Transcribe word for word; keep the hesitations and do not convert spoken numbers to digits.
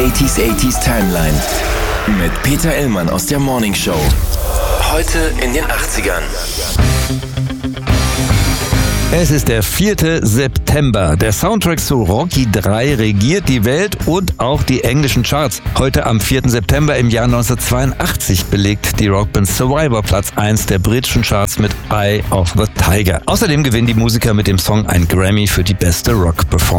achtziger achtziger Timeline mit Peter Illmann aus der Morning Show. Heute in den achtzigern. Es ist der vierte September. Der Soundtrack zu Rocky drei regiert die Welt und auch die englischen Charts. Heute am vierten September im Jahr neunzehnhundertzweiundachtzig belegt die Rockband Survivor Platz eins der britischen Charts mit Eye of the Tiger. Außerdem gewinnen die Musiker mit dem Song ein Grammy für die beste Rock-Performance.